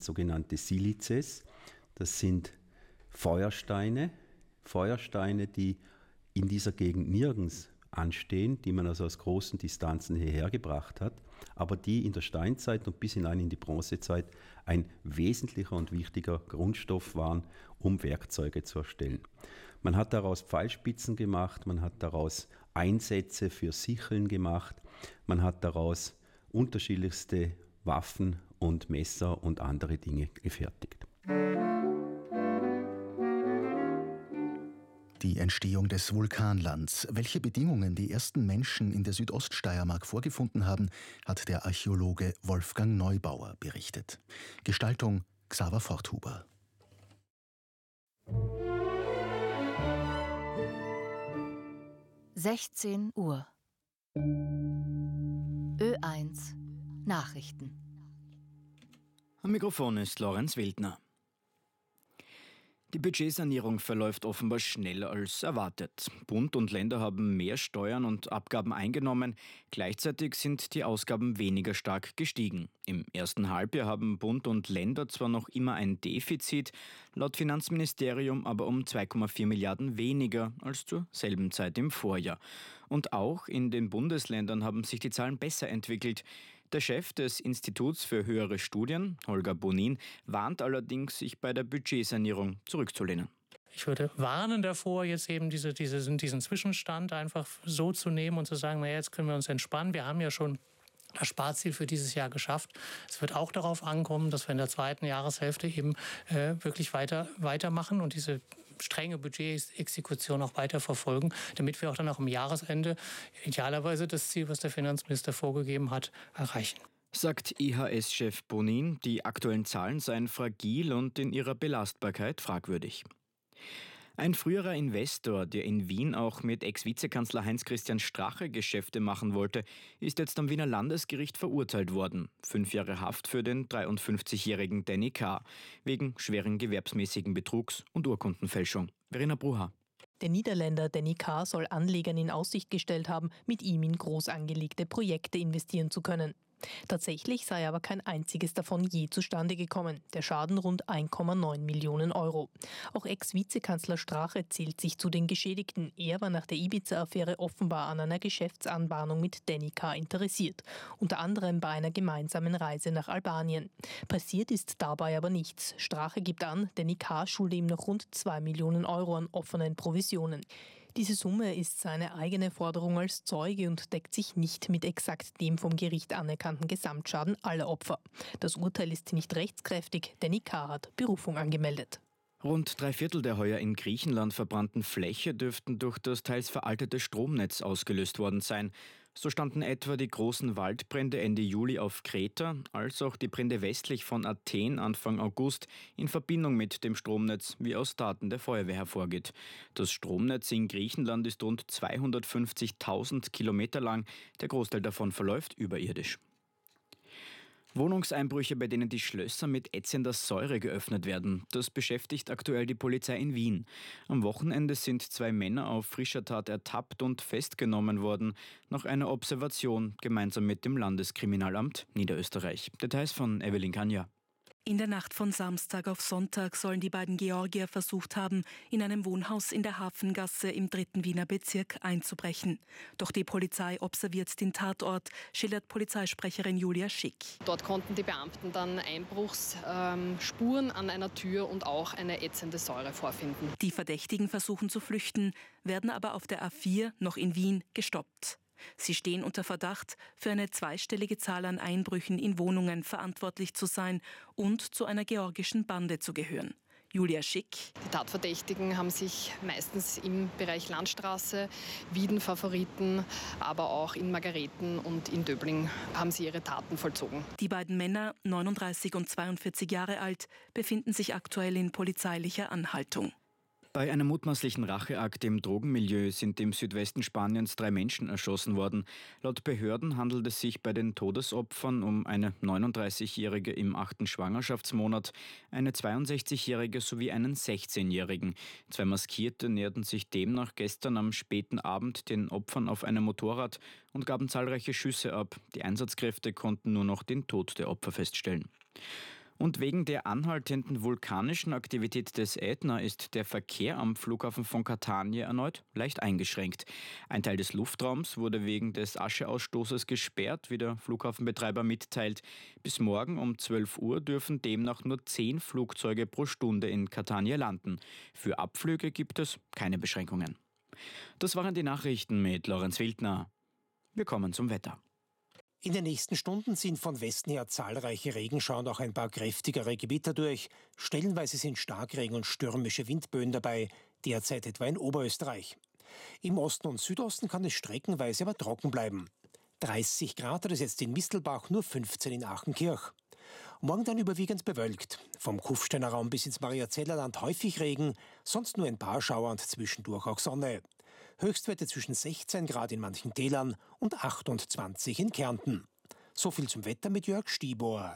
sogenannte Silices. Das sind Feuersteine, die in dieser Gegend nirgends anstehen, die man also aus großen Distanzen hierher gebracht hat, aber die in der Steinzeit und bis hinein in die Bronzezeit ein wesentlicher und wichtiger Grundstoff waren, um Werkzeuge zu erstellen. Man hat daraus Pfeilspitzen gemacht, man hat daraus Einsätze für Sicheln gemacht, man hat daraus unterschiedlichste Waffen und Messer und andere Dinge gefertigt. Die Entstehung des Vulkanlands. Welche Bedingungen die ersten Menschen in der Südoststeiermark vorgefunden haben, hat der Archäologe Wolfgang Neubauer berichtet. Gestaltung Xaver Forthuber. (16 Uhr) Ö1 Nachrichten. Am Mikrofon ist Lorenz Wildner. Die Budgetsanierung verläuft offenbar schneller als erwartet. Bund und Länder haben mehr Steuern und Abgaben eingenommen. Gleichzeitig sind die Ausgaben weniger stark gestiegen. Im ersten Halbjahr haben Bund und Länder zwar noch immer ein Defizit, laut Finanzministerium aber um 2,4 Milliarden weniger als zur selben Zeit im Vorjahr. Und auch in den Bundesländern haben sich die Zahlen besser entwickelt. Der Chef des Instituts für höhere Studien, Holger Bonin, warnt allerdings, sich bei der Budgetsanierung zurückzulehnen. Ich würde warnen davor, jetzt eben diesen Zwischenstand einfach so zu nehmen und zu sagen, naja, jetzt können wir uns entspannen. Wir haben ja schon das Sparziel für dieses Jahr geschafft. Es wird auch darauf ankommen, dass wir in der zweiten Jahreshälfte eben wirklich weitermachen und diese strenge Budgetexekution auch weiter verfolgen, damit wir auch dann auch am Jahresende idealerweise das Ziel, was der Finanzminister vorgegeben hat, erreichen. Sagt IHS-Chef Bonin, die aktuellen Zahlen seien fragil und in ihrer Belastbarkeit fragwürdig. Ein früherer Investor, der in Wien auch mit Ex-Vizekanzler Heinz-Christian Strache Geschäfte machen wollte, ist jetzt am Wiener Landesgericht verurteilt worden. 5 Jahre Haft für den 53-jährigen Danny K. wegen schweren gewerbsmäßigen Betrugs und Urkundenfälschung. Verena Bruha. Der Niederländer Danny K. soll Anlegern in Aussicht gestellt haben, mit ihm in groß angelegte Projekte investieren zu können. Tatsächlich sei aber kein einziges davon je zustande gekommen. Der Schaden rund 1,9 Millionen Euro. Auch Ex-Vizekanzler Strache zählt sich zu den Geschädigten. Er war nach der Ibiza-Affäre offenbar an einer Geschäftsanbahnung mit Danny K. interessiert. Unter anderem bei einer gemeinsamen Reise nach Albanien. Passiert ist dabei aber nichts. Strache gibt an, Danny K. schulde ihm noch rund 2 Millionen Euro an offenen Provisionen. Diese Summe ist seine eigene Forderung als Zeuge und deckt sich nicht mit exakt dem vom Gericht anerkannten Gesamtschaden aller Opfer. Das Urteil ist nicht rechtskräftig, Danny K. hat Berufung angemeldet. Rund 3/4 der heuer in Griechenland verbrannten Fläche dürften durch das teils veraltete Stromnetz ausgelöst worden sein. So standen etwa die großen Waldbrände Ende Juli auf Kreta, als auch die Brände westlich von Athen Anfang August in Verbindung mit dem Stromnetz, wie aus Daten der Feuerwehr hervorgeht. Das Stromnetz in Griechenland ist rund 250.000 Kilometer lang, der Großteil davon verläuft überirdisch. Wohnungseinbrüche, bei denen die Schlösser mit ätzender Säure geöffnet werden, das beschäftigt aktuell die Polizei in Wien. Am Wochenende sind 2 Männer auf frischer Tat ertappt und festgenommen worden, nach einer Observation gemeinsam mit dem Landeskriminalamt Niederösterreich. Details von Evelyn Kanja. In der Nacht von Samstag auf Sonntag sollen die beiden Georgier versucht haben, in einem Wohnhaus in der Hafengasse im 3. Wiener Bezirk einzubrechen. Doch die Polizei observiert den Tatort, schildert Polizeisprecherin Julia Schick. Dort konnten die Beamten dann Einbruchsspuren an einer Tür und auch eine ätzende Säure vorfinden. Die Verdächtigen versuchen zu flüchten, werden aber auf der A4 noch in Wien gestoppt. Sie stehen unter Verdacht, für eine zweistellige Zahl an Einbrüchen in Wohnungen verantwortlich zu sein und zu einer georgischen Bande zu gehören. Julia Schick. Die Tatverdächtigen haben sich meistens im Bereich Landstraße, Wieden Favoriten, aber auch in Margareten und in Döbling haben sie ihre Taten vollzogen. Die beiden Männer, 39 und 42 Jahre alt, befinden sich aktuell in polizeilicher Anhaltung. Bei einem mutmaßlichen Racheakt im Drogenmilieu sind im Südwesten Spaniens 3 Menschen erschossen worden. Laut Behörden handelt es sich bei den Todesopfern um eine 39-Jährige im 8. Schwangerschaftsmonat, eine 62-Jährige sowie einen 16-Jährigen. 2 Maskierte näherten sich demnach gestern am späten Abend den Opfern auf einem Motorrad und gaben zahlreiche Schüsse ab. Die Einsatzkräfte konnten nur noch den Tod der Opfer feststellen. Und wegen der anhaltenden vulkanischen Aktivität des Ätna ist der Verkehr am Flughafen von Catania erneut leicht eingeschränkt. Ein Teil des Luftraums wurde wegen des Ascheausstoßes gesperrt, wie der Flughafenbetreiber mitteilt. Bis morgen um 12 Uhr dürfen demnach nur 10 Flugzeuge pro Stunde in Catania landen. Für Abflüge gibt es keine Beschränkungen. Das waren die Nachrichten mit Lorenz Wildner. Wir kommen zum Wetter. In den nächsten Stunden ziehen von Westen her zahlreiche Regenschauer und auch ein paar kräftigere Gewitter durch. Stellenweise sind Starkregen und stürmische Windböen dabei, derzeit etwa in Oberösterreich. Im Osten und Südosten kann es streckenweise aber trocken bleiben. 30 Grad hat es jetzt in Mistelbach, nur 15 in Achenkirch. Morgen dann überwiegend bewölkt. Vom Kufsteiner Raum bis ins Mariazellerland häufig Regen, sonst nur ein paar Schauer und zwischendurch auch Sonne. Höchstwerte zwischen 16 Grad in manchen Tälern und 28 in Kärnten. So viel zum Wetter mit Jörg Stibor.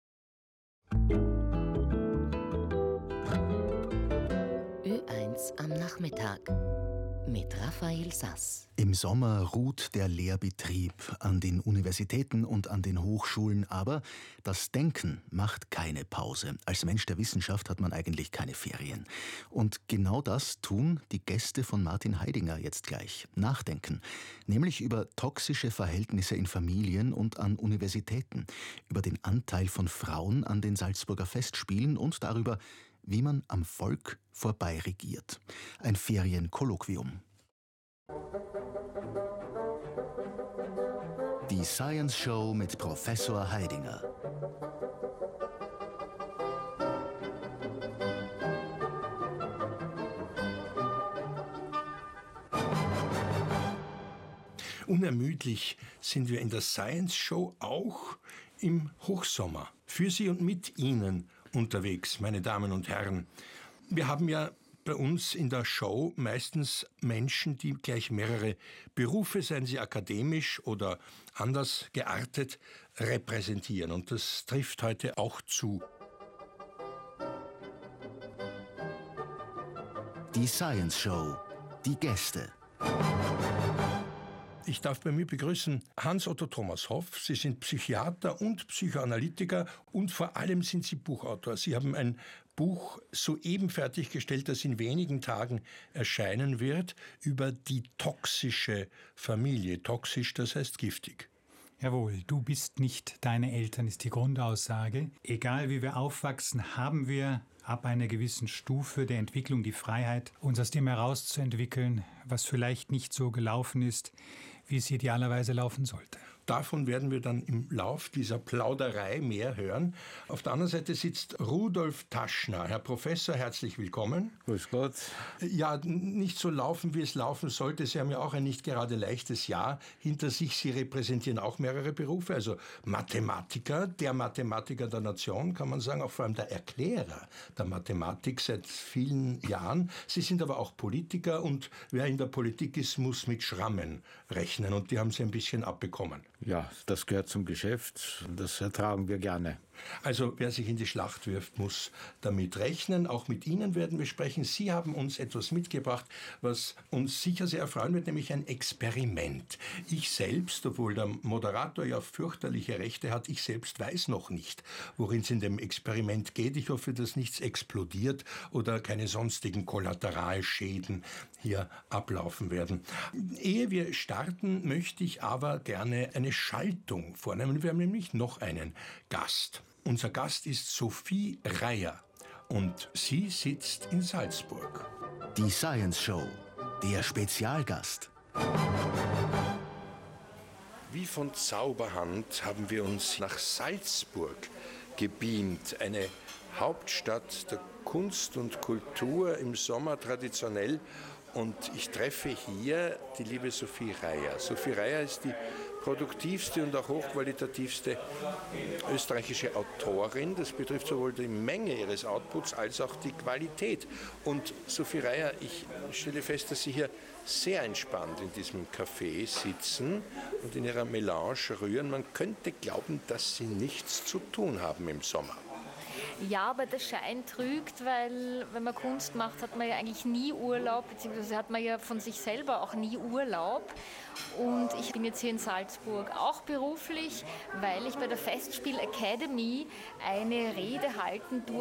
Ö1 am Nachmittag mit Raphael Sass. Im Sommer ruht der Lehrbetrieb an den Universitäten und an den Hochschulen, aber das Denken macht keine Pause. Als Mensch der Wissenschaft hat man eigentlich keine Ferien. Und genau das tun die Gäste von Martin Haidinger jetzt gleich. Nachdenken, nämlich über toxische Verhältnisse in Familien und an Universitäten, über den Anteil von Frauen an den Salzburger Festspielen und darüber, wie man am Volk vorbeiregiert. Ein Ferienkolloquium. Die Science Show mit Professor Haidinger. Unermüdlich sind wir in der Science Show auch im Hochsommer. Für Sie und mit Ihnen unterwegs, meine Damen und Herren. Wir haben ja bei uns in der Show meistens Menschen, die gleich mehrere Berufe, seien sie akademisch oder anders geartet, repräsentieren. Und das trifft heute auch zu. Die Science Show. Die Gäste. Ich darf bei mir begrüßen Hans-Otto Thomas Hoff. Sie sind Psychiater und Psychoanalytiker und vor allem sind Sie Buchautor. Sie haben ein Buch soeben fertiggestellt, das in wenigen Tagen erscheinen wird, über die toxische Familie. Toxisch, das heißt giftig. Jawohl, du bist nicht deine Eltern, ist die Grundaussage. Egal wie wir aufwachsen, haben wir ab einer gewissen Stufe der Entwicklung die Freiheit, uns aus dem herauszuentwickeln, was vielleicht nicht so gelaufen ist, wie es idealerweise laufen sollte. Davon werden wir dann im Lauf dieser Plauderei mehr hören. Auf der anderen Seite sitzt Rudolf Taschner. Herr Professor, herzlich willkommen. Grüß Gott. Ja, nicht so laufen, wie es laufen sollte. Sie haben ja auch ein nicht gerade leichtes Jahr hinter sich. Sie repräsentieren auch mehrere Berufe, also Mathematiker, der Mathematiker der Nation, kann man sagen, auch vor allem der Erklärer der Mathematik seit vielen Jahren. Sie sind aber auch Politiker und wer in der Politik ist, muss mit Schrammen rechnen und die haben Sie ein bisschen abbekommen. Ja, das gehört zum Geschäft. Das ertragen wir gerne. Also wer sich in die Schlacht wirft, muss damit rechnen. Auch mit Ihnen werden wir sprechen. Sie haben uns etwas mitgebracht, was uns sicher sehr erfreuen wird, nämlich ein Experiment. Ich selbst, obwohl der Moderator ja fürchterliche Rechte hat, ich selbst weiß noch nicht, worin es in dem Experiment geht. Ich hoffe, dass nichts explodiert oder keine sonstigen Kollateralschäden hier ablaufen werden. Ehe wir starten, möchte ich aber gerne eine Schaltung vornehmen. Wir haben nämlich noch einen Gast. Unser Gast ist Sophie Reier und sie sitzt in Salzburg. Die Science Show. Der Spezialgast. Wie von Zauberhand haben wir uns nach Salzburg gebeamt, eine Hauptstadt der Kunst und Kultur, im Sommer traditionell. Und ich treffe hier die liebe Sophie Reier. Sophie Reier ist die produktivste und auch hochqualitativste österreichische Autorin. Das betrifft sowohl die Menge ihres Outputs als auch die Qualität. Und Sophie Reier, ich stelle fest, dass Sie hier sehr entspannt in diesem Café sitzen und in Ihrer Melange rühren. Man könnte glauben, dass Sie nichts zu tun haben im Sommer. Ja, aber der Schein trügt, weil wenn man Kunst macht, hat man ja eigentlich nie Urlaub, beziehungsweise hat man ja von sich selber auch nie Urlaub. Und ich bin jetzt hier in Salzburg auch beruflich, weil ich bei der Festspiel Academy eine Rede halten durfte